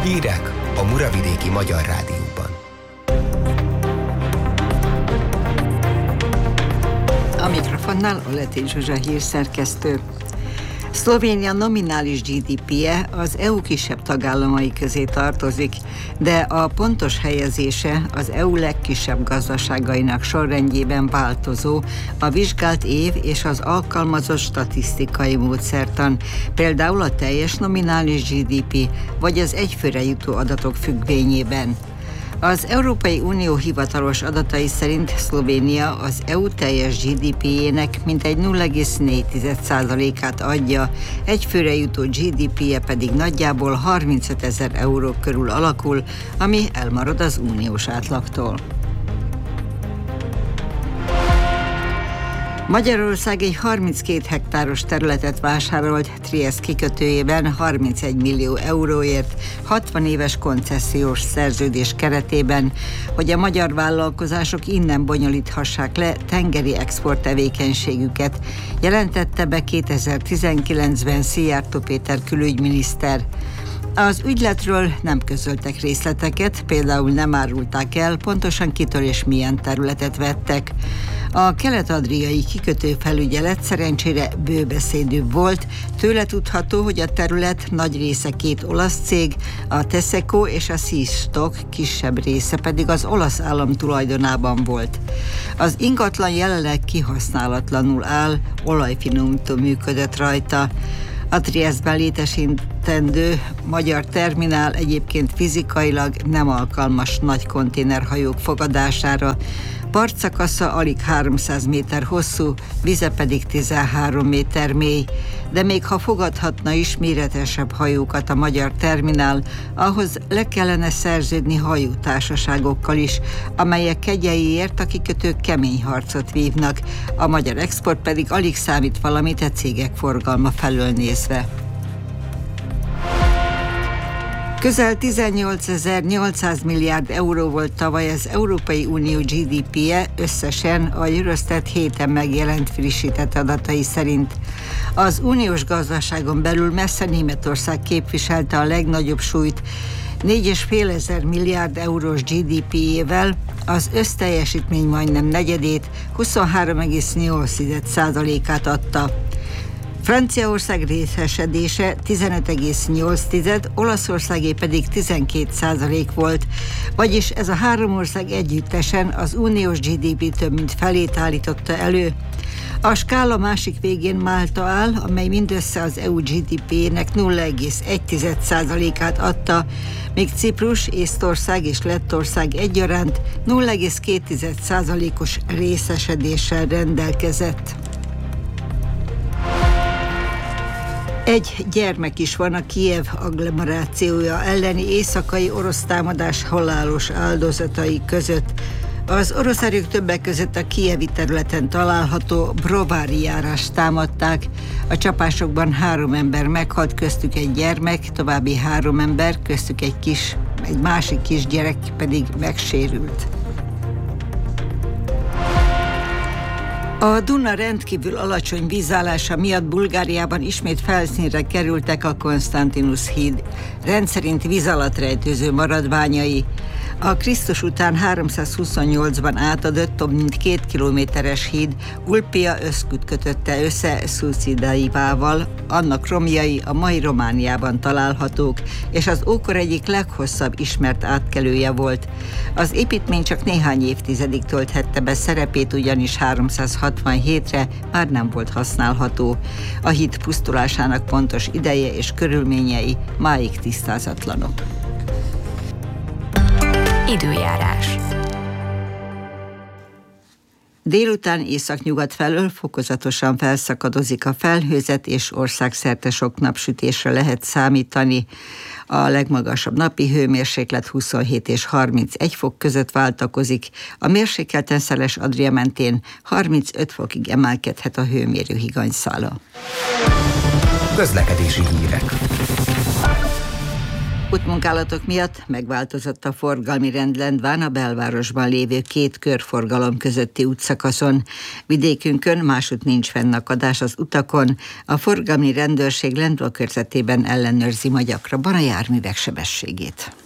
Hírek a Muravidéki Magyar Rádióban. A mikrofonnál Oletin Zsuzsa hírszerkesztő. Szlovénia nominális GDP-je az EU kisebb tagállamai közé tartozik, de a pontos helyezése az EU legkisebb gazdaságainak sorrendjében változó, a vizsgált év és az alkalmazott statisztikai módszertan, például a teljes nominális GDP vagy az egyfőre jutó adatok függvényében. Az Európai Unió hivatalos adatai szerint Szlovénia az EU teljes GDP-jének mintegy 0,4%-át adja, egyfőre jutó GDP-je pedig nagyjából 35 000 euró körül alakul, ami elmarad az uniós átlagtól. Magyarország egy 32 hektáros területet vásárolt Triesz kikötőjében 31 millió euróért 60 éves koncesziós szerződés keretében, hogy a magyar vállalkozások innen bonyolíthassák le tengeri export tevékenységüket, jelentette be 2019-ben Szijjártó Péter külügyminiszter. Az ügyletről nem közöltek részleteket, például nem árulták el, pontosan kitől és milyen területet vettek. A kelet-adriai kikötőfelügyelet szerencsére bőbeszédű volt, tőle tudható, hogy a terület nagy része két olasz cég, a Tesseco és a Seastock, kisebb része pedig az olasz állam tulajdonában volt. Az ingatlan jelenleg kihasználatlanul áll, olajfinomító működött rajta. A Trieszben létesítendő magyar terminál egyébként fizikailag nem alkalmas nagy konténerhajók fogadására. Partszakasza alig 300 méter hosszú, vize pedig 13 méter mély, de még ha fogadhatna is méretesebb hajókat a magyar terminál, ahhoz le kellene szerződni hajótársaságokkal is, amelyek kegyeiért a kikötők kemény harcot vívnak, a magyar export pedig alig számít valamit a cégek forgalma felől nézve. Közel 18.800 milliárd euró volt tavaly az Európai Unió GDP-je összesen a Eurostat héten megjelent frissített adatai szerint. Az uniós gazdaságon belül messze Németország képviselte a legnagyobb súlyt, 4,5 milliárd eurós GDP-jével, az összteljesítmény majdnem negyedét, 23,8%-át adta. Franciaország részesedése 15,8, Olaszországé pedig 12% volt, vagyis ez a három ország együttesen az uniós GDP több mint felét állította elő. A skála másik végén Málta áll, amely mindössze az EU GDP-nek 0,1%-át adta, míg Ciprus, Észtország és Lettország egyaránt 0,2%-os részesedéssel rendelkezett. Egy gyermek is van a Kijev agglomerációja elleni éjszakai orosz támadás halálos áldozatai között. Az orosz erők többek között a kijevi területen található Brovári járást támadták. A csapásokban 3 ember meghalt, köztük egy gyermek, további 3 ember, köztük egy másik kisgyerek pedig megsérült. A Duna rendkívül alacsony vízállása miatt Bulgáriában ismét felszínre kerültek a Konstantinus híd rendszerint víz alatt rejtőző maradványai. A Krisztus után 328-ban átadott több mint 2 kilométeres híd Ulpia Öszkut kötötte össze Szucidaivával, annak romjai a mai Romániában találhatók, és az ókor egyik leghosszabb ismert átkelője volt. Az építmény csak néhány évtizedig tölthette be szerepét, ugyanis 367-re már nem volt használható. A híd pusztulásának pontos ideje és körülményei máig tisztázatlanok. Időjárás. Délután északnyugat felől fokozatosan felszakadozik a felhőzet, és országszerte sok napsütésre lehet számítani. A legmagasabb napi hőmérséklet 27 és 31 fok között váltakozik, a mérsékelten szeles Adria mentén 35 fokig emelkedhet a hőmérő higanyszála. Közlekedési hírek. Útmunkálatok miatt megváltozott a forgalmi rend Lendván a belvárosban lévő 2 körforgalom közötti útszakaszon. Vidékünkön másút nincs fennakadás az utakon. A forgalmi rendőrség Lendva körzetében ellenőrzi ma gyakrabban a járművek sebességét.